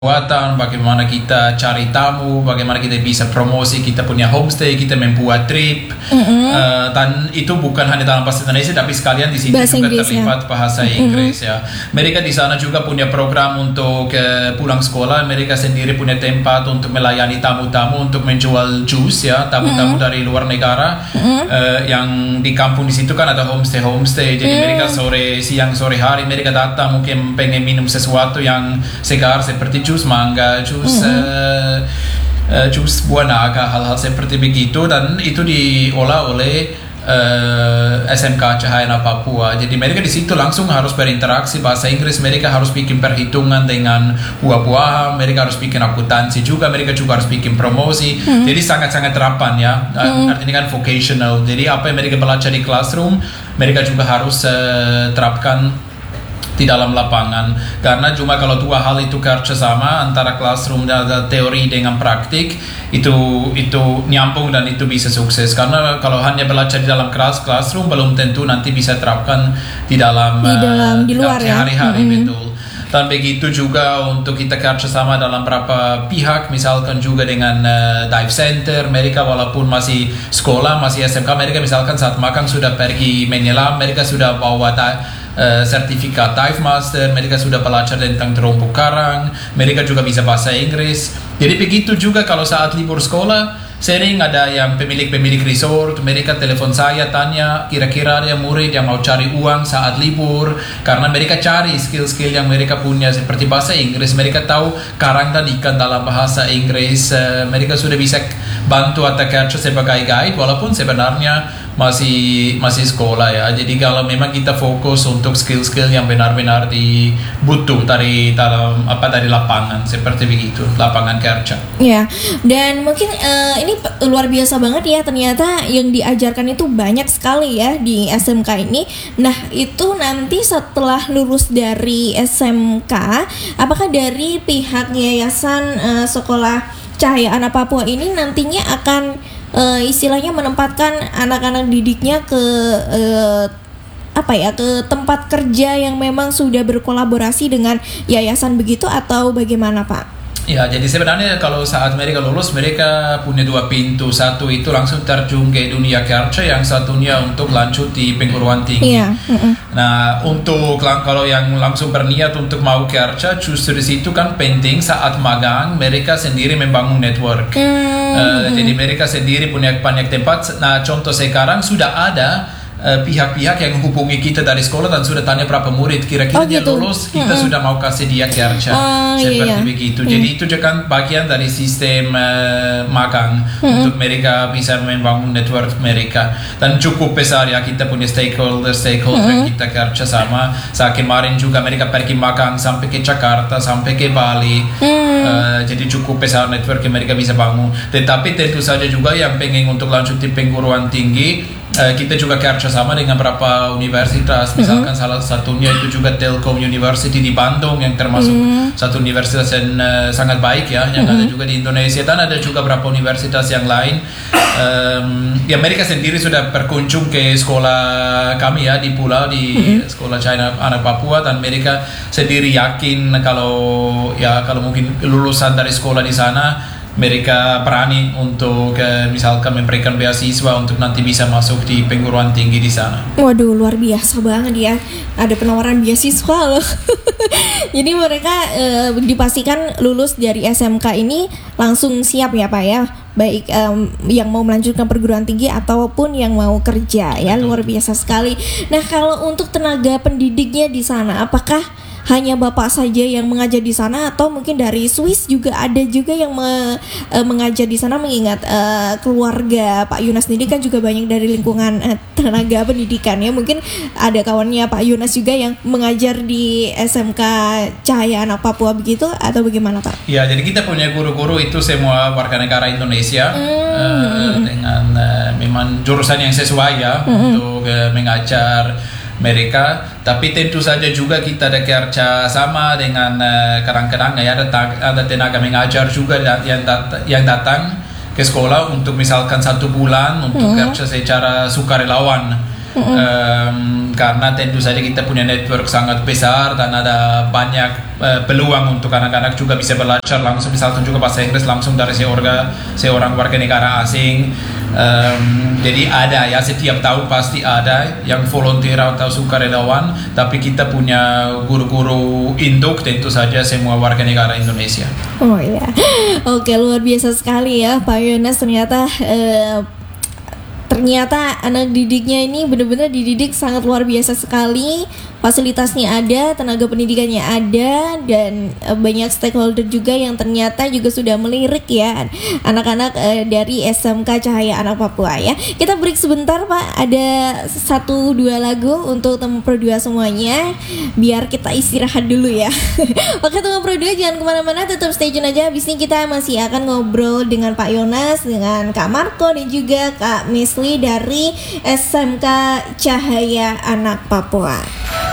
perawatan, bagaimana kita cari tamu, bagaimana kita bisa promosi kita punya homestay, kita membuat trip, dan itu bukan hanya dalam bahasa Indonesia, tapi sekalian di situ Bahasa juga Inggris, terlibat bahasa Inggris ya. Mereka di sana juga punya program untuk pulang sekolah. Mereka sendiri punya tempat untuk melayani tamu-tamu untuk menjual jus ya, tamu-tamu dari luar negara yang di kampung di situ kan ada homestay. Jadi mereka siang sore hari mereka datang mungkin pengen minum sesuatu yang segar seperti jus mangga, jus buah naga, hal-hal seperti begitu, dan itu diolah oleh SMK Cahayana Papua. Jadi mereka di situ langsung harus berinteraksi bahasa Inggris, mereka harus bikin perhitungan dengan buah-buahan, mereka harus bikin akuntansi juga, mereka juga harus bikin promosi. Jadi sangat-sangat terapan ya. Artinya kan vocational. Jadi apa yang mereka belajar di classroom, mereka juga harus terapkan di dalam lapangan, karena cuma kalau dua hal itu kerja sama antara classroom dan teori dengan praktik itu nyambung dan itu bisa sukses. Karena kalau hanya belajar di dalam classroom belum tentu nanti bisa terapkan di luar ya, hari-hari. Betul. Dan begitu juga untuk kita kerja sama dalam beberapa pihak, misalkan juga dengan dive center. Mereka walaupun masih sekolah, masih SMK, mereka misalkan saat magang sudah pergi menyelam, mereka sudah bawa sertifikat dive master, mereka sudah belajar tentang terumbu karang, mereka juga bisa bahasa Inggris. Jadi begitu juga kalau saat libur sekolah, sering ada yang pemilik resort, mereka telepon saya tanya kira-kira ada murid yang mau cari uang saat libur, karena mereka cari skill-skill yang mereka punya seperti bahasa Inggris. Mereka tahu karang dan ikan dalam bahasa Inggris, mereka sudah bisa bantu atau kerja sebagai guide walaupun sebenarnya masih sekolah ya. Jadi kalau memang kita fokus untuk skill-skill yang benar-benar dibutuh dari lapangan seperti begitu, lapangan kerja. Ya, dan mungkin ini luar biasa banget ya, ternyata yang diajarkan itu banyak sekali ya di SMK ini. Nah, itu nanti setelah lulus dari SMK, apakah dari pihak Yayasan Sekolah Cahayana Papua ini nantinya akan istilahnya menempatkan anak-anak didiknya ke ke tempat kerja yang memang sudah berkolaborasi dengan yayasan begitu, atau bagaimana Pak? Ya, jadi sebenarnya kalau saat mereka lulus, mereka punya dua pintu. Satu itu langsung terjun ke dunia kerja, yang satunya untuk lanjut di perguruan tinggi. Nah, untuk kalau yang langsung berniat untuk mau kerja, justru di situ kan penting saat magang mereka sendiri membangun network. Jadi mereka sendiri punya banyak tempat. Nah, contoh sekarang sudah ada pihak-pihak yang hubungi kita dari sekolah dan sudah tanya berapa murid kira-kira dia lulus, kita sudah mau kasih dia kerja seperti begitu. Jadi itu juga kan bagian dari sistem magang untuk mereka bisa membangun network mereka, dan cukup besar ya, kita punya stakeholder yang kita kerja sama. Saat kemarin juga mereka pergi magang sampai ke Jakarta, sampai ke Bali. Jadi cukup besar network yang mereka bisa bangun. Tetapi tentu saja juga yang pengen untuk lanjut di perguruan tinggi, kita juga kerja sama dengan beberapa universitas. Misalkan salah satunya itu juga Telkom University di Bandung, yang termasuk satu universitas yang sangat baik ya, yang ada juga di Indonesia, dan ada juga beberapa universitas yang lain. Ya, mereka sendiri sudah berkunjung ke sekolah kami ya di pulau, di Sekolah Cahayana Papua, dan mereka sendiri yakin kalau mungkin lulusan dari sekolah di sana, mereka berani untuk misalkan memberikan beasiswa untuk nanti bisa masuk di perguruan tinggi di sana. Waduh, luar biasa banget ya, ada penawaran beasiswa loh. Jadi mereka dipastikan lulus dari SMK ini langsung siap ya Pak ya, baik yang mau melanjutkan perguruan tinggi ataupun yang mau kerja ya. Betul. Luar biasa sekali. Nah, kalau untuk tenaga pendidiknya di sana, apakah hanya Bapak saja yang mengajar di sana, atau mungkin dari Swiss juga ada juga yang mengajar di sana, mengingat keluarga Pak Yunas sendiri kan juga banyak dari lingkungan tenaga pendidikan ya. Mungkin ada kawannya Pak Yunas juga yang mengajar di SMK Cahayana Papua begitu, atau bagaimana Pak? Ya, jadi kita punya guru-guru itu semua warga negara Indonesia dengan memang jurusan yang sesuai ya untuk mengajar mereka. Tapi tentu saja juga kita ada kerja sama dengan kadang-kadang ya ada tenaga mengajar juga yang datang ke sekolah untuk misalkan 1 bulan untuk kerja secara sukarelawan. Karena tentu saja kita punya network sangat besar dan ada banyak peluang untuk anak-anak juga bisa belajar langsung, misalkan juga bahasa Inggris langsung dari seorang warga negara asing. Jadi ada ya, setiap tahun pasti ada yang volunteer atau sukarelawan, tapi kita punya guru-guru induk tentu saja semua warga negara Indonesia. Oh iya, oke, luar biasa sekali ya Pak Yones. Ternyata anak didiknya ini benar-benar dididik sangat luar biasa sekali. Fasilitasnya ada, tenaga pendidikannya ada, dan banyak stakeholder juga yang ternyata juga sudah melirik ya anak-anak dari SMK Cahaya Anak Papua ya. Kita break sebentar Pak, ada 1-2 lagu untuk teman Pro 2 semuanya, biar kita istirahat dulu ya. Oke teman Pro 2, jangan kemana-mana, tetap stay tune aja. Abis ini kita masih akan ngobrol dengan Pak Yones, dengan Kak Marco dan juga Kak Mesli dari SMK Cahaya Anak Papua.